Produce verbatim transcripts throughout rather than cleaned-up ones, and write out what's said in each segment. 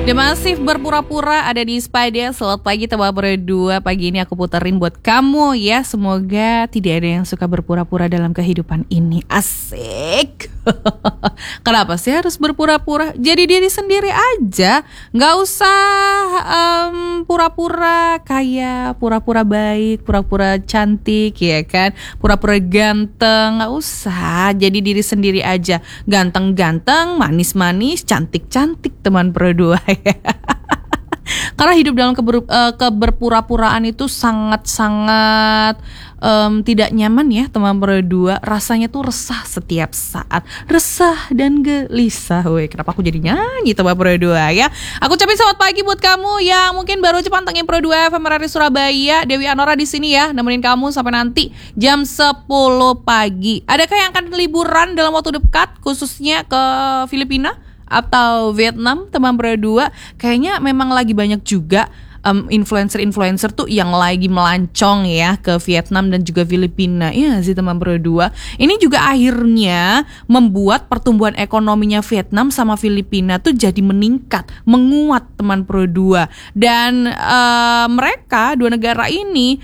The Massive berpura-pura ada di Spider. Selamat pagi teman berdua. Pagi ini aku puterin buat kamu ya. Semoga tidak ada yang suka berpura-pura dalam kehidupan ini. Asik. Kenapa sih harus berpura-pura? Jadi diri sendiri aja. Gak usah um, pura-pura kaya, pura-pura baik, pura-pura cantik ya kan, pura-pura ganteng. Gak usah. Jadi diri sendiri aja. Ganteng-ganteng, manis-manis, cantik-cantik teman berdua. Karena hidup dalam keber, uh, keberpura-puraan itu sangat-sangat um, tidak nyaman ya teman berdua. Rasanya tuh resah setiap saat, resah dan gelisah. Weh, kenapa aku jadi nyanyi teman berdua ya? Aku ucapin selamat pagi buat kamu yang mungkin baru aja pantengin Pro dua F M R R I Surabaya. Dewi Anora di sini ya, nemenin kamu sampai nanti jam sepuluh pagi. Adakah yang akan liburan dalam waktu dekat, khususnya ke Filipina atau Vietnam teman berdua? Kayaknya memang lagi banyak juga um, influencer-influencer tuh yang lagi melancong ya ke Vietnam dan juga Filipina. Iya sih teman berdua. Ini juga akhirnya membuat pertumbuhan ekonominya Vietnam sama Filipina tuh jadi meningkat, menguat teman berdua. Dan uh, mereka dua negara ini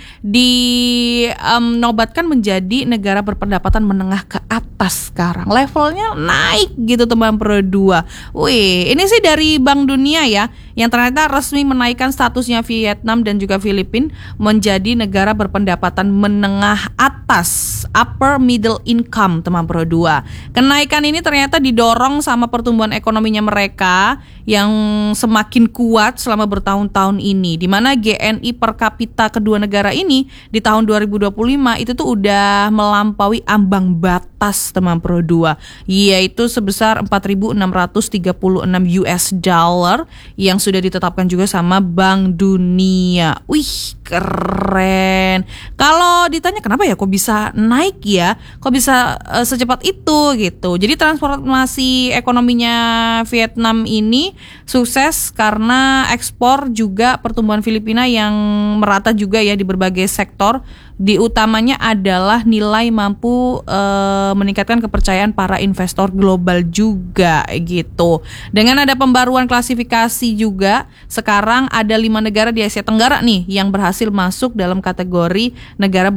dinobatkan um, menjadi negara berpendapatan menengah ke atas sekarang. Levelnya naik gitu teman berdua. Wih, ini sih dari Bank Dunia ya, yang ternyata resmi menaikkan statusnya Vietnam dan juga Filipina menjadi negara berpendapatan menengah atas, upper middle income teman berdua. Kenaikan ini ternyata didorong sama pertumbuhan ekonominya mereka yang semakin kuat selama bertahun-tahun ini, di mana G N I per kapita kedua negara ini di tahun dua ribu dua puluh lima itu tuh udah melampaui ambang batas teman berdua, yaitu sebesar empat ribu enam ratus tiga puluh enam U S dollar yang sudah ditetapkan juga sama Bank Dunia. Wih, keren. Kalau ditanya kenapa ya kok bisa naik ya, kok bisa uh, secepat itu gitu. Jadi transformasi ekonominya Vietnam ini sukses karena ekspor juga pertumbuhan Filipina yang merata juga ya di berbagai sektor. Di utamanya adalah nilai mampu e, meningkatkan kepercayaan para investor global juga gitu. Dengan ada pembaruan klasifikasi juga, sekarang ada lima negara di Asia Tenggara nih yang berhasil masuk dalam kategori negara